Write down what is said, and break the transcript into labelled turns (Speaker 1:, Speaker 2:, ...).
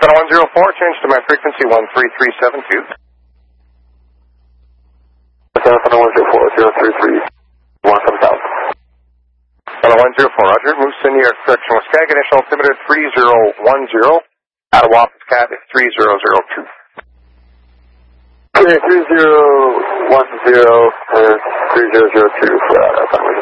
Speaker 1: 104, change to my frequency 13372.
Speaker 2: 104, 033,
Speaker 1: 104, Roger. Moose in New York, correction, Skag, initial altimeter 3010. Out of Wampus Cat is 3002.
Speaker 2: Okay, 3010 and 3002 for